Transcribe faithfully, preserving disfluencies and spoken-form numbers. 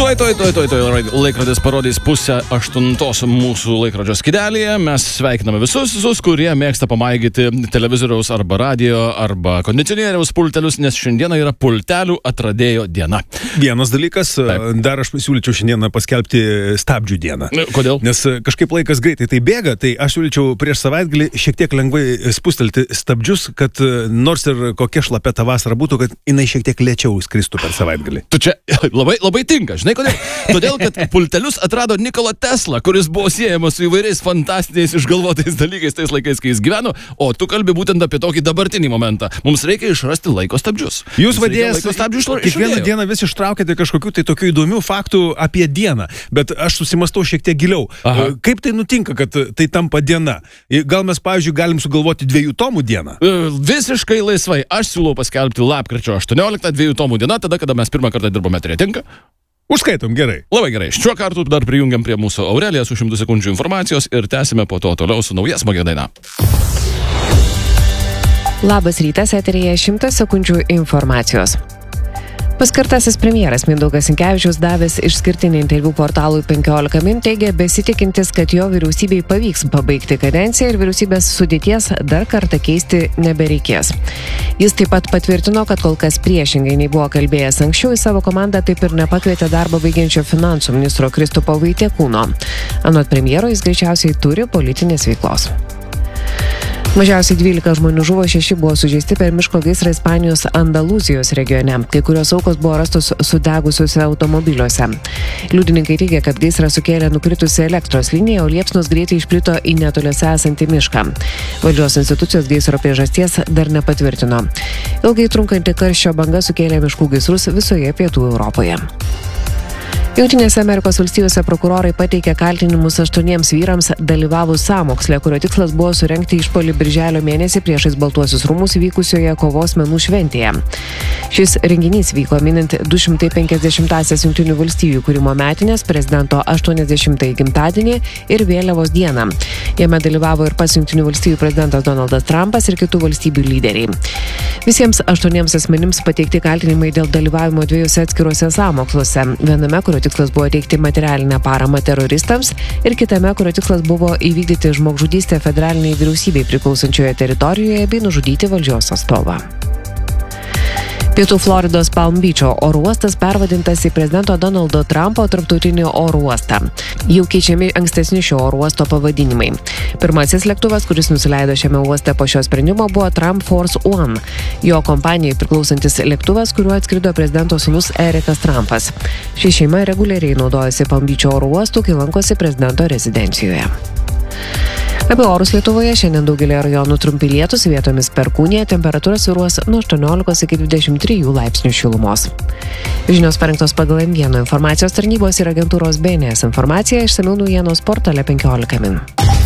Tuoj, tuoj, tuoj, tuoj, tuoj, laikrodis parodys pusę aštuntos mūsų laikrodžio skydelyje. Mes sveikiname visus, visus, kurie mėgsta pamaigyti televizoriaus arba radio arba kondicionieriaus pultelius, nes šiandieną yra pultelių atradėjo diena. Vienas dalykas, Taip. dar aš pasiūlyčiau šiandieną paskelbti stabdžių dieną. Kodėl? Nes kažkaip laikas greitai tai bėga, tai aš siūlyčiau prieš savaitgalį šiek tiek lengvai spustelti stabdžius, kad nors ir kokia šlapia ta vasara būtų, kad jinai šiek tiek lėčiau skristų per savaitgalį. Tu čia labai, labai tinka. Žinai kodėl? Todėl, kad pultelius atrado Nikola Tesla, kuris buvo siejamas su įvairiais fantastiniais išgalvotais dalykais tais laikais, kai jis gyveno, o tu kalbi būtent apie tokį dabartinį momentą. Mums reikia išrasti laiko stabdžius. Jūs vadėjas, kiekvieną dieną vis ištraukėte kažkokių tai tokių įdomių faktų apie dieną, bet aš susimastau šiek tiek giliau. Aha. Kaip tai nutinka, kad tai tampa diena? Gal mes, pavyzdžiui, galim sugalvoti dviejų tomų dieną? Visiškai laisvai. Aš siūlau paskelbti lapkričio aštuonioliktą dviejų tomų diena, tada, kada mes pirmą kartą dirbome, tai tinka? Užskaitom, gerai. Labai gerai. Šiuo kartu dar prijungiam prie mūsų Aureliją su šimtu sekundžių informacijos ir tęsime po to toliau su nauja smagia daina. Labas rytas, eteryje šimtas sekundžių informacijos. Paskirtasis premjeras Mindaugas Sinkevičius davęs išskirtinį interviu portalui penkiolika min teigė besitikintis, kad jo vyriausybei pavyks pabaigti kadenciją ir vyriausybės sudėties dar kartą keisti nebereikės. Jis taip pat patvirtino, kad kol kas priešingai nei buvo kalbėjęs anksčiau, į savo komandą taip ir nepakvietė darbą baigiančio finansų ministro Kristupo Vaitiekūno. Anot premjero jis greičiausiai turi politinės veiklos. Mažiausiai dvylika žmonių žuvo, šeši buvo sužeisti per miško gaisrą Ispanijos Andalūzijos regione. Kai kurios aukos buvo rastos sudegusiuose automobiliuose. Liudininkai teigia, kad gaisrą sukėlė nukritusi elektros linija, o liepsnos greitai išplito į netoliese esantį mišką. Valdžios institucijos gaisro priežasties dar nepatvirtino. Ilgai trunkanti karščio banga sukėlė miškų gaisrus visoje pietų Europoje. Jungtinėse Amerikos valstijose prokurorai pateikė kaltinimus aštuoniems vyrams dalyvavus sąmoksle, kurio tikslas buvo surengti išpuolį birželio mėnesį priešais Baltuosius rūmus vykusioje kovos menų šventėje. Šis renginys vyko minint du šimtai penkiasdešimtąsias Jungtinių valstijų kūrimo metinės, prezidento aštuoniasdešimtąjį gimtadienį ir vėliavos dieną. Jame dalyvavo ir pats Jungtinių valstijų prezidentas Donaldas Trumpas ir kitų valstybių lyderiai. Visiems aštuoniems asmenims pateikti kaltinimai dėl dalyvavimo dviejose atskiruose sąmoksluose. Viename, kurio tikslas buvo teikti materialinę paramą teroristams ir kitame, kurio tikslas buvo įvykdyti žmogžudystę federaliniai vyriausybei priklausančioje teritorijoje bei nužudyti valdžios atstovą. Pietų Floridos Palm Beacho oro uostas pervadintas į prezidento Donaldo Trumpo tarptautinį oro uostą. Jau keičiami ankstesni šio oro uosto pavadinimai. Pirmasis lėktuvas, kuris nusileido šiame uoste po šio sprendimo, buvo Trump Force One. Jo kompanijai priklausantis lėktuvas, kuriuo atskrido prezidento sūnus Erikas Trumpas. Ši šeima reguliariai naudojasi Palm Beacho oro uostu, kai lankosi prezidento rezidencijoje. Apie orus Lietuvoje šiandien daugelį rajonų trumpi lietūs, vietomis perkūnija, temperatūra svyruos nuo aštuoniolikos iki dvidešimt trijų laipsnių šilumos. Žinios parengtos pagal em vieno informacijos tarnybos ir agentūros B N S informaciją, išsamiau naujienos portale penkiolika min.